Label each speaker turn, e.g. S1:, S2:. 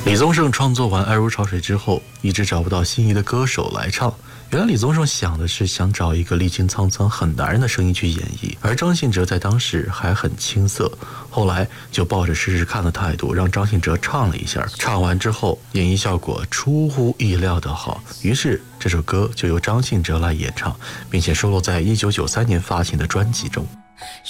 S1: 李宗盛创作完《爱如潮水》之后，一直找不到心仪的歌手来唱。原来李宗盛想的是想找一个历经沧桑很男人的声音去演绎，而张信哲在当时还很青涩，后来就抱着试试看的态度让张信哲唱了一下，唱完之后演绎效果出乎意料的好，于是这首歌就由张信哲来演唱，并且收录在1993年发行的专辑中。